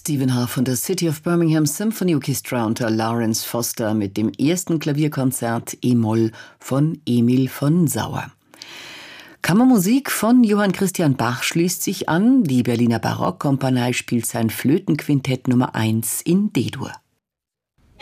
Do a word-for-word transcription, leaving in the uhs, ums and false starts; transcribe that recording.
Stephen Hough von der City of Birmingham Symphony Orchestra unter Lawrence Foster mit dem ersten Klavierkonzert E-Moll von Emil von Sauer. Kammermusik von Johann Christian Bach schließt sich an. Die Berliner Barockkompanie spielt sein Flötenquintett Nummer eins in D-Dur.